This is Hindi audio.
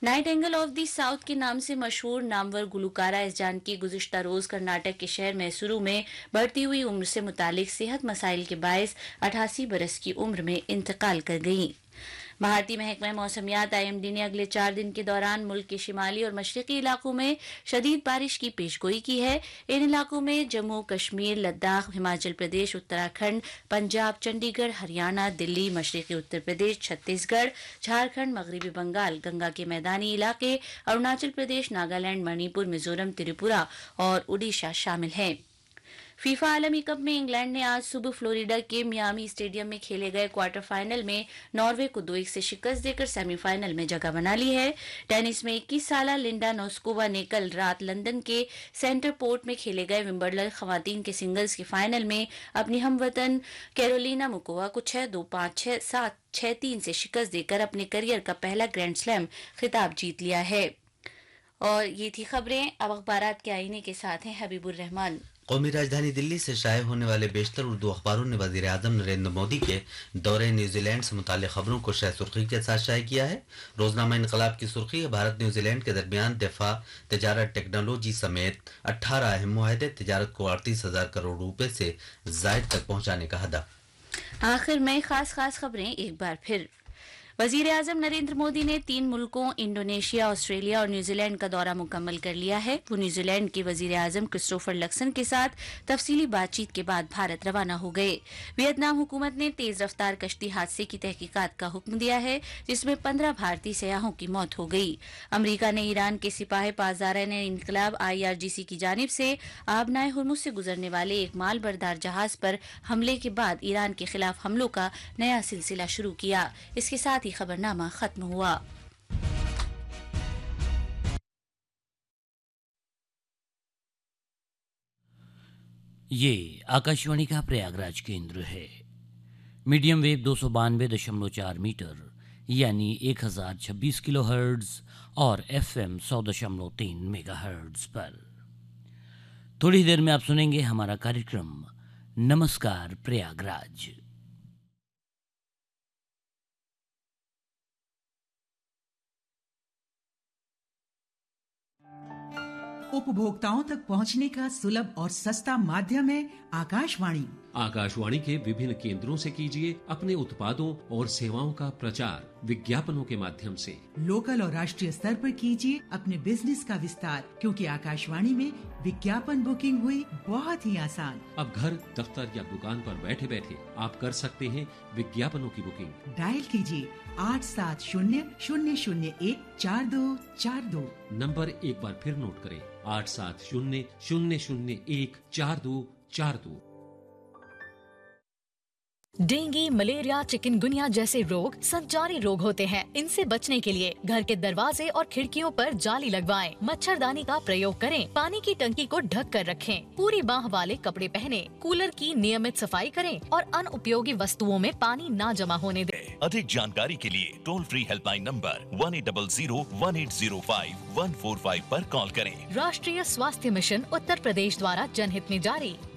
नाइटिंगेल ऑफ द साउथ के नाम से मशहूर नामवर गुलकारा एस जानकी गुज़िश्ता रोज कर्नाटक के शहर मैसूरू में बढ़ती हुई उम्र से मुतालिक सेहत मसाइल के बायस 88 बरस की उम्र में इंतकाल कर गईं। भारतीय महकमा मौसमियात IMD ने अगले 4 दिन के दौरान मुल्क के शिमाली और मशरकी इलाकों में शदीद बारिश की पेशगोई की है। इन इलाकों में जम्मू कश्मीर, लद्दाख, हिमाचल प्रदेश, उत्तराखंड, पंजाब, चंडीगढ़, हरियाणा, दिल्ली, मशरकी उत्तर प्रदेश, छत्तीसगढ़, झारखंड, मगरबी बंगाल, गंगा के मैदानी इलाके, अरुणाचल प्रदेश, नागालैंड, मणिपुर, मिजोरम, त्रिपुरा और उड़ीसा शामिल हैं। फीफा आलमी कप में इंग्लैंड ने आज सुबह फ्लोरिडा के मियामी स्टेडियम में खेले गए क्वार्टर फाइनल में नॉर्वे को 2-1 से शिकस्त देकर सेमीफाइनल में जगह बना ली है। टेनिस में 21 साला लिंडा नोस्कोवा ने कल रात लंदन के सेंटर पोर्ट में खेले गए विंबलडन खवातीन के सिंगल्स के फाइनल में अपनी हमवतन कैरोलिना मुकोवा को 6-2, 5-6, 7, 6-3 से शिकस्त देकर अपने करियर का पहला ग्रैंड स्लैम खिताब जीत लिया है। और ये थी खबरें। अब अखबारात के आईने के साथ हैं हबीबुर रहमान। कौमी राजधानी दिल्ली से शाये होने वाले बेशतर उर्दू अखबारों ने वजीर आजम नरेंद्र मोदी के दौरे न्यूजीलैंड से मुताल्लिक खबरों को शाह सुर्खी के साथ शाये किया है। रोजनामा इनकलाब की सुर्खी है, भारत न्यूजीलैंड के दरमियान दिफा, तजारत, टेक्नोलॉजी समेत 18 अहम मुआहदे, तजारत को 38,000 करोड़ रुपए से जायद तक पहुंचाने का हदफ। आखिर में खास खबरें एक बार फिर। वजीर आजम नरेंद्र मोदी ने 3 मुल्कों इंडोनेशिया, ऑस्ट्रेलिया और न्यूजीलैंड का दौरा मुकम्मल कर लिया है। वो न्यूजीलैंड के वजीर आजम क्रिस्टोफर लक्सन के साथ तफसीली बातचीत के बाद भारत रवाना हो गए। वियतनाम हुकूमत ने तेज रफ्तार कश्ती हादसे की तहकीकात का हुक्म दिया है, जिसमें 15 भारतीय सयाहों की मौत हो गई। अमरीका ने ईरान के सिपाही पाज़ारा ने इनकलाब IRGC की जानिब से आबनाए हुर्मुज से गुजरने वाले एक माल बरदार जहाज पर हमले के बाद ईरान के खिलाफ हमलों का नया सिलसिला शुरू किया। इसके साथ ही खबरनामा खत्म हुआ। ये आकाशवाणी का प्रयागराज केंद्र है। मीडियम वेव 292.4 मीटर यानी 1026 किलोहर्ट्ज और FM 100.3 मेगाहर्ट्ज पर। थोड़ी देर में आप सुनेंगे हमारा कार्यक्रम नमस्कार प्रयागराज। उपभोक्ताओं तक पहुंचने का सुलभ और सस्ता माध्यम है आकाशवाणी। आकाशवाणी के विभिन्न केंद्रों से कीजिए अपने उत्पादों और सेवाओं का प्रचार विज्ञापनों के माध्यम से। लोकल और राष्ट्रीय स्तर पर कीजिए अपने बिजनेस का विस्तार, क्योंकि आकाशवाणी में विज्ञापन बुकिंग हुई बहुत ही आसान। अब घर, दफ्तर या दुकान पर बैठे बैठे आप कर सकते हैं विज्ञापनों की बुकिंग। डायल कीजिए 8700014242। नंबर एक बार फिर नोट करें, 8700014242। डेंगू, मलेरिया, चिकनगुनिया जैसे रोग संचारी रोग होते हैं। इनसे बचने के लिए घर के दरवाजे और खिड़कियों पर जाली लगवाएं, मच्छरदानी का प्रयोग करें, पानी की टंकी को ढक कर रखें, पूरी बाह वाले कपड़े पहने, कूलर की नियमित सफाई करें और अनुपयोगी वस्तुओं में पानी ना जमा होने दें। अधिक जानकारी के लिए टोल फ्री हेल्पलाइन नंबर 1800-1805-145 पर कॉल करें। राष्ट्रीय स्वास्थ्य मिशन उत्तर प्रदेश द्वारा जनहित में जारी।